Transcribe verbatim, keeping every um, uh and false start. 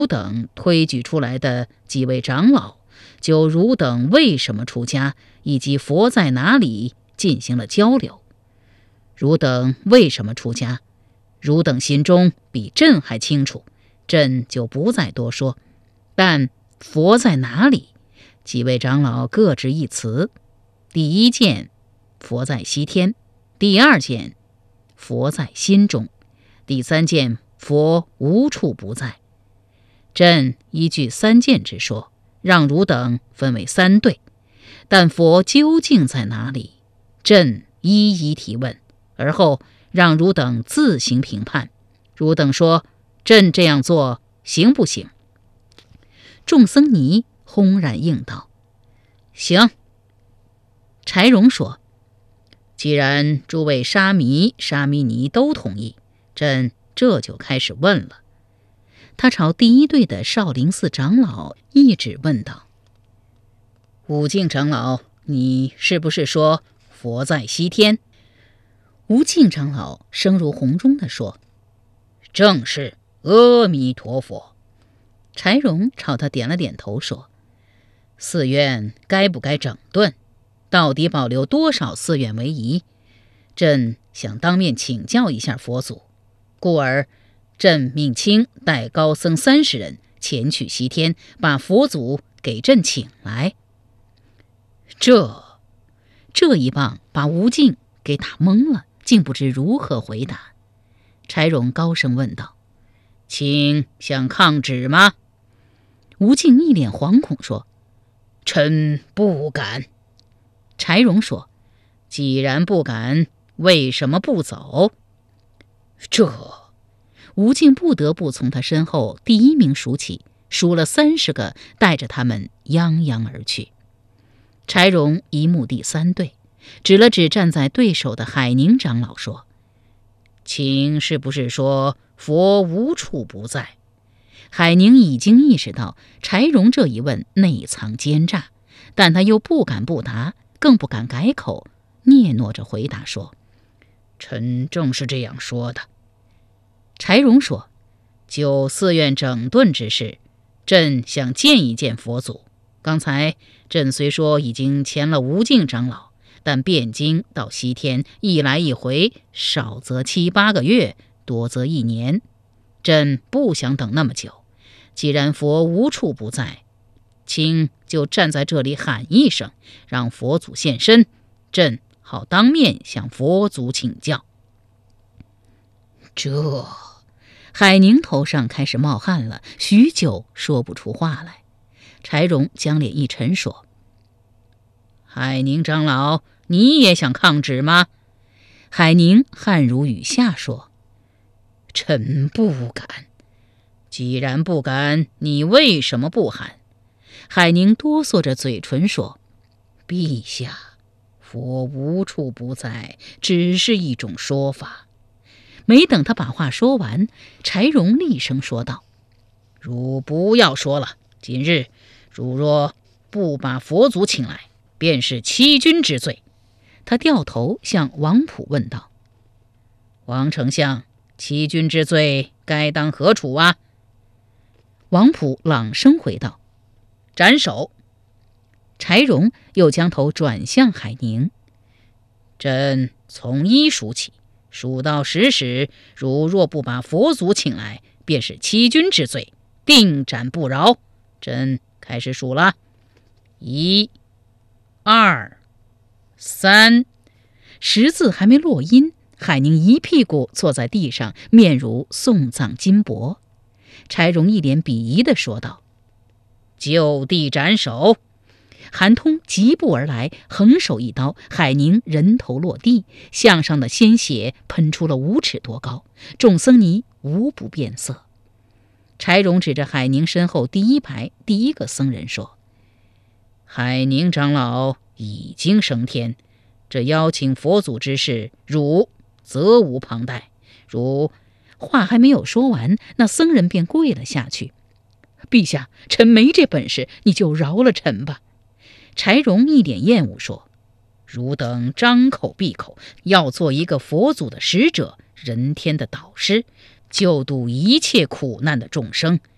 汝等推举出来的几位长老，就汝等为什么出家，以及佛在哪里进行了交流。汝等为什么出家，汝等心中比朕还清楚，朕就不再多说。但佛在哪里，几位长老各执一词。第一件，佛在西天；第二件，佛在心中；第三件，佛无处不在。朕依据三件之说，让汝等分为三队，但佛究竟在哪里，朕一一提问，而后让汝等自行评判。汝等说，朕这样做行不行？众僧尼轰然应道：行。柴荣说：既然诸位沙弥、沙弥尼都同意，朕这就开始问了。他朝第一队的少林寺长老一指问道：武净长老，你是不是说佛在西天？吴净长老声如洪钟地说：正是，阿弥陀佛。柴荣朝他点了点头说：寺院该不该整顿？到底保留多少寺院为宜？朕想当面请教一下佛祖，故而朕命卿带高僧三十人前去西天，把佛祖给朕请来。这这一棒把吴净给打懵了，竟不知如何回答。柴荣高声问道：卿想抗旨吗？吴净一脸惶恐说：臣不敢。柴荣说：既然不敢，为什么不走？这吴净不得不从他身后第一名数起，数了三十个，带着他们泱泱而去。柴荣一目第三队，指了指站在对手的海宁长老说：卿是不是说佛无处不在？海宁已经意识到柴荣这一问内藏奸诈，但他又不敢不答，更不敢改口，嗫嚅着回答说：臣正是这样说的。柴荣说：就寺院整顿之事，朕想见一见佛祖。刚才朕虽说已经签了吴净长老，但汴京到西天一来一回，少则七八个月，多则一年，朕不想等那么久。既然佛无处不在，卿就站在这里喊一声，让佛祖现身，朕好当面向佛祖请教。这海宁头上开始冒汗了，许久说不出话来。柴荣将脸一沉说：海宁长老，你也想抗旨吗？海宁汗如雨下说：臣不敢。既然不敢，你为什么不喊？海宁哆嗦着嘴唇说：陛下，佛无处不在，只是一种说法。没等他把话说完，柴荣厉声说道：汝不要说了，今日汝若不把佛祖请来，便是欺君之罪。他掉头向王普问道：王丞相，欺君之罪该当何处啊？王普朗声回道：斩首。柴荣又将头转向海宁：朕从一数起，数到十时，汝若不把佛祖请来，便是欺君之罪，定斩不饶。朕开始数了，一、二、三。十字还没落音，海宁一屁股坐在地上，面如送葬金箔。柴荣一脸鄙夷地说道：就地斩首。韩通疾步而来，横手一刀，海宁人头落地，项上的鲜血喷出了五尺多高，众僧尼无不变色。柴荣指着海宁身后第一排第一个僧人说：海宁长老已经升天，这邀请佛祖之事，汝责无旁贷。汝话还没有说完，那僧人便跪了下去：陛下，臣没这本事，你就饶了臣吧。柴荣一脸厌恶说：汝等张口闭口要做一个佛祖的使者，人天的导师，救度一切苦难的众生，